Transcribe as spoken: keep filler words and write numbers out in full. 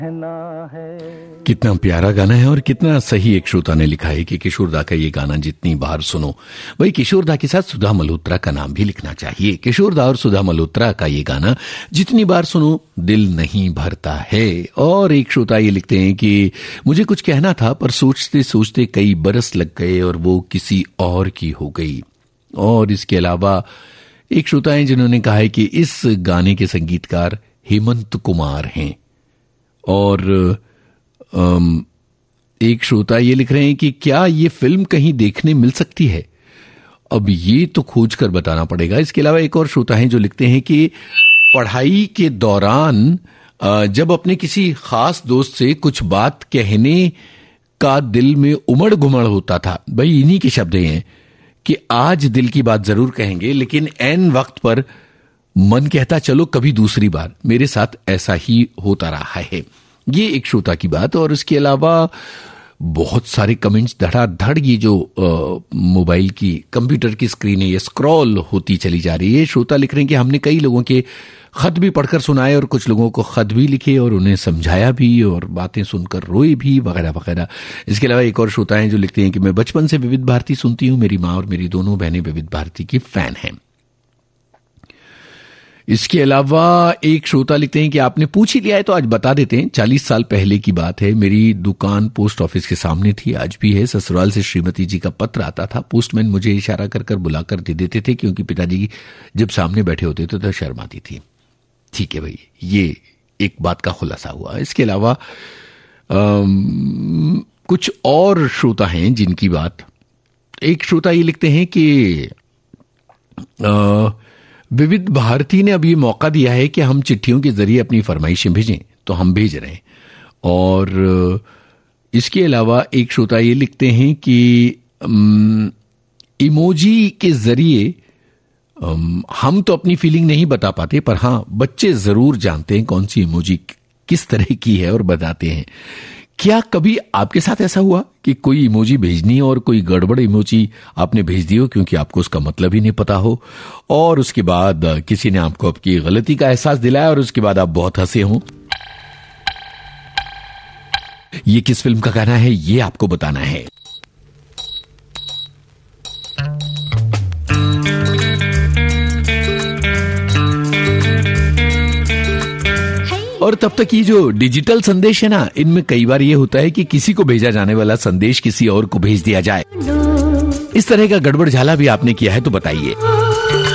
कितना प्यारा गाना है और कितना सही एक श्रोता ने लिखा है कि किशोर दा का ये गाना जितनी बार सुनो, वही किशोर दा के साथ सुधा मल्होत्रा का नाम भी लिखना चाहिए। किशोर दा और सुधा मल्होत्रा का ये गाना जितनी बार सुनो दिल नहीं भरता है। और एक श्रोता ये लिखते हैं कि मुझे कुछ कहना था पर सोचते सोचते कई बरस लग गए और वो किसी और की हो गई। और इसके अलावा एक श्रोता है जिन्होंने कहा है कि इस गाने के संगीतकार हेमंत कुमार हैं। और एक श्रोता ये लिख रहे हैं कि क्या ये फिल्म कहीं देखने मिल सकती है? अब ये तो खोज कर बताना पड़ेगा। इसके अलावा एक और श्रोता हैं जो लिखते हैं कि पढ़ाई के दौरान जब अपने किसी खास दोस्त से कुछ बात कहने का दिल में उमड़ घुमड़ होता था, भाई इन्हीं के शब्द हैं कि आज दिल की बात जरूर कहेंगे लेकिन ऐन वक्त पर मन कहता चलो कभी दूसरी बार। मेरे साथ ऐसा ही होता रहा है। ये एक श्रोता की बात। और इसके अलावा बहुत सारे कमेंट्स धड़ाधड़ ये जो मोबाइल की कंप्यूटर की स्क्रीन है ये स्क्रॉल होती चली जा रही है। श्रोता लिख रहे हैं कि हमने कई लोगों के खत भी पढ़कर सुनाए और कुछ लोगों को खत भी लिखे और उन्हें समझाया भी और बातें सुनकर रोए भी वगैरह वगैरह। इसके अलावा एक और श्रोता हैं जो लिखते हैं कि मैं बचपन से विविध भारती सुनती हूँ, मेरी माँ और मेरी दोनों बहनें विविध भारती की फैन हैं। इसके अलावा एक श्रोता लिखते हैं कि आपने पूछ ही लिया है तो आज बता देते हैं। चालीस साल पहले की बात है, मेरी दुकान पोस्ट ऑफिस के सामने थी, आज भी है। ससुराल से श्रीमती जी का पत्र आता था, पोस्टमैन मुझे इशारा कर कर बुलाकर दे देते थे क्योंकि पिताजी जब सामने बैठे होते थे तो शर्म आती थी। ठीक है भाई, ये एक बात का खुलासा हुआ। इसके अलावा आम, कुछ और श्रोता हैं जिनकी बात, एक श्रोता ये लिखते हैं कि आ, विविध भारती ने अब ये मौका दिया है कि हम चिट्ठियों के जरिए अपनी फरमाइशें भेजें, तो हम भेज रहे हैं। और इसके अलावा एक श्रोता ये लिखते हैं कि इमोजी के जरिए हम तो अपनी फीलिंग नहीं बता पाते पर हाँ बच्चे जरूर जानते हैं कौन सी इमोजी किस तरह की है और बताते हैं। क्या कभी आपके साथ ऐसा हुआ कि कोई इमोजी भेजनी है और कोई गड़बड़ इमोजी आपने भेज दी हो क्योंकि आपको उसका मतलब ही नहीं पता हो और उसके बाद किसी ने आपको आपकी गलती का एहसास दिलाया और उसके बाद आप बहुत हंसे हों? ये किस फिल्म का गाना है ये आपको बताना है। और तब तक ये जो डिजिटल संदेश है ना, इनमें कई बार ये होता है कि किसी को भेजा जाने वाला संदेश किसी और को भेज दिया जाए। इस तरह का गड़बड़ झाला भी आपने किया है तो बताइए।